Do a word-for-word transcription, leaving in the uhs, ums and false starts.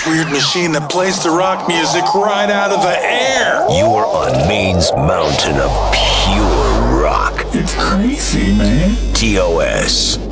weird machine that plays the rock music right out of the air. You're on Maine's mountain of pure rock. It's crazy, man. T O S.